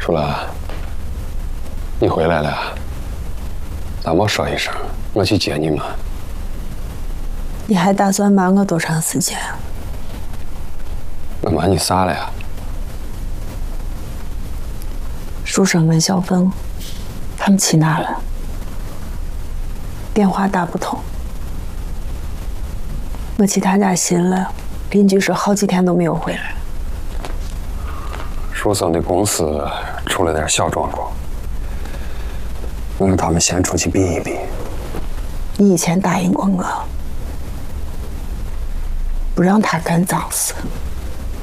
楚兰，你回来了，咋没说一声？我去接你嘛。 你还打算瞒我多长时间？ 我瞒你啥了呀？ 书生跟小凤，他们去哪了？电话打不通。我去他家寻了，邻居说好几天都没有回来。 书生的公司出了点小状况，我让他们先出去避一避。 你以前答应过我，不让他干脏事。